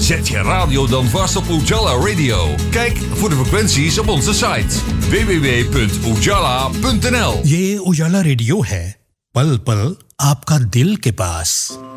Zet je radio dan vast op Ujala Radio. Kijk voor de frequenties op onze site www.ujala.nl. ये उजाला रेडियो है, पल पल आपका दिल के पास।